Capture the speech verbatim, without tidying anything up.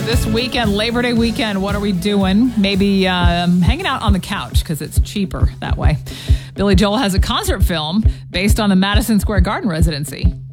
This weekend, Labor Day weekend, what are we doing? Maybe um, hanging out on the couch because it's cheaper that way. Billy Joel has a concert film based on the Madison Square Garden residency.